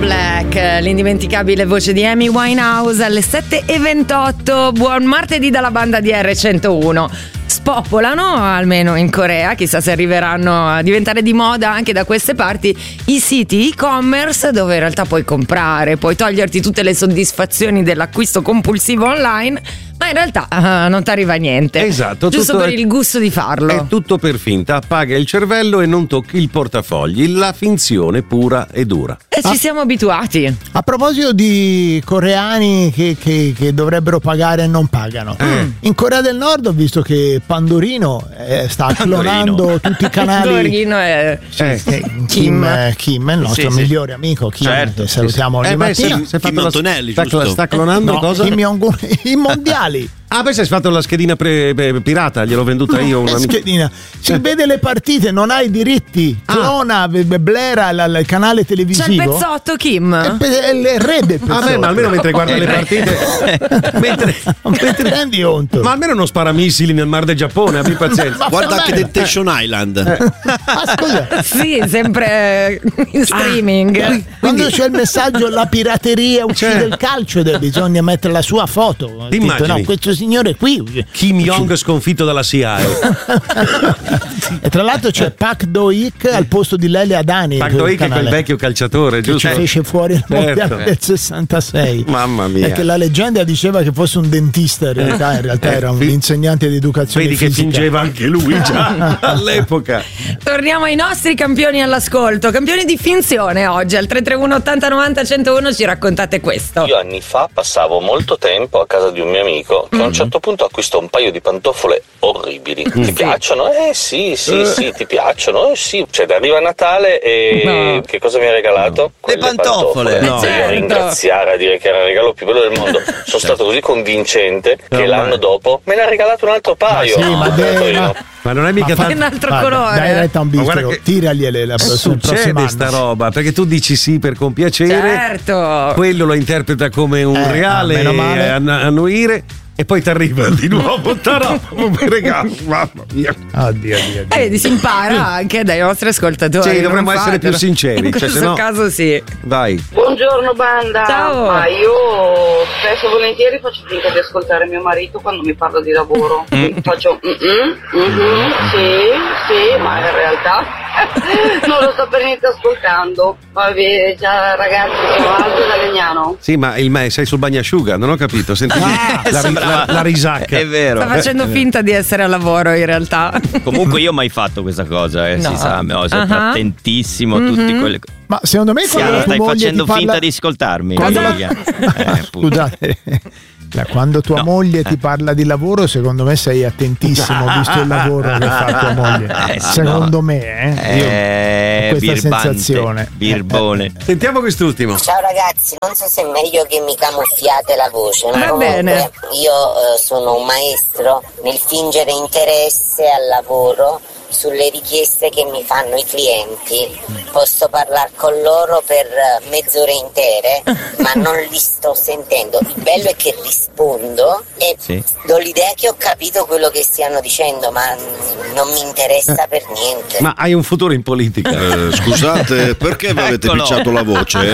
Black, l'indimenticabile voce di Amy Winehouse alle 7:28. Buon martedì dalla banda di R101. Spopolano, almeno in Corea, chissà se arriveranno a diventare di moda anche da queste parti, i siti e-commerce dove in realtà puoi comprare, puoi toglierti tutte le soddisfazioni dell'acquisto compulsivo online, ma in realtà non ti arriva niente. Esatto, giusto per il gusto di farlo. È tutto per finta, appaga il cervello e non tocchi il portafogli, la finzione pura e dura. E ci siamo abituati. A proposito di coreani che dovrebbero pagare e non pagano, in Corea del Nord ho visto che Pandorino sta clonando tutti i canali. Pandorino è Kim, il nostro migliore amico Kim, certo, che salutiamo ogni mattina. Kim Antonelli, giusto? Sta clonando cosa? Kim Jong-un, i mondiali. Ah, poi sei fatto la schedina pirata, gliel'ho venduta io una schedina. Si vede le partite, non hai diritti. Clona, blera il canale televisivo. C'è il pezzotto, Kim. È il re del pezzotto. Vabbè, ma almeno mentre guarda le partite. mentre rendi conto. Ma almeno non spara missili nel mar del Giappone, abbi pazienza. Guarda anche Temptation Island. Ma scusa. Sì, sempre in streaming. Quando c'è il messaggio la pirateria uccide il calcio, bisogna mettere la sua foto. Ti immagini? No, questo signore qui Kim Jong sconfitto dalla CIA. E tra l'altro c'è Pak Do-ik al posto di Lele Adani. Pak Do-ik è quel vecchio calciatore, giusto? Che fece fuori il mondiale del 66. Mamma mia. Perché la leggenda diceva che fosse un dentista, in realtà era un insegnante di educazione fisica. Vedi che fingeva anche lui già all'epoca. Torniamo ai nostri campioni all'ascolto, campioni di finzione oggi. Al 331 80 90 101 ci raccontate questo. Io anni fa passavo molto tempo a casa di un mio amico che a un certo punto acquistò un paio di pantofole orribili. Ti piacciono? Sì, ti piacciono? Sì. Cioè, arriva Natale e che cosa mi ha regalato? Le pantofole. No. Certo. A ringraziare, a dire che era il regalo più bello del mondo. Sono stato così convincente che l'anno dopo me ne ha regalato un altro paio. Ma non è mica tanto. Un altro colore. Dai retta a un bistro, che tiragliele la succede sta roba, perché tu dici sì per compiacere, certo, quello lo interpreta come un reale annuire e poi ti arriva di nuovo un regalo. Mamma mia. Oddio. Vedi, si impara anche dai nostri ascoltatori. Sì, dovremmo essere più sinceri. In questo caso sì. Vai. Buongiorno banda. Ciao. Ma io spesso e volentieri faccio finta di ascoltare mio marito quando mi parla di lavoro. Faccio sì, ma in realtà non lo sto per niente ascoltando. Vabbè, già ragazzi, sono alto da Legnano. Sì, ma sei sul bagnasciuga, non ho capito. Senti la risacca. È vero. Sta facendo finta di essere a lavoro in realtà. Comunque io ho mai fatto questa cosa, No. si sa, sempre attentissimo a tutte quelle cose. Ma secondo me quando stai tua moglie facendo ti parla... finta di ascoltarmi. Scusate. Quando tua moglie ti parla di lavoro, secondo me sei attentissimo, visto il lavoro che fa tua moglie. Secondo me, io ho questa sensazione. Birbone. Sentiamo quest'ultimo. Ciao ragazzi, non so se è meglio che mi camuffiate la voce, ma Va comunque bene. io sono un maestro nel fingere interesse al lavoro sulle richieste che mi fanno i clienti. Posso parlare con loro per mezz'ore intere, ma non li sto sentendo. Il bello è che rispondo e do l'idea che ho capito quello che stiano dicendo, ma non mi interessa per niente. Ma hai un futuro in politica? Scusate, perché mi avete picciato la voce?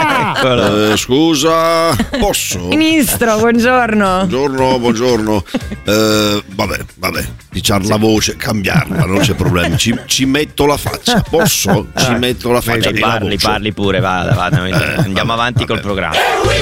Scusa, posso? Ministro, buongiorno. Buongiorno. Vabbè, picciare la voce, cambiarla, non c'è problema. Ci metto la faccia, posso? Ci metto la faccia. Parli pure, vada. Andiamo avanti col programma.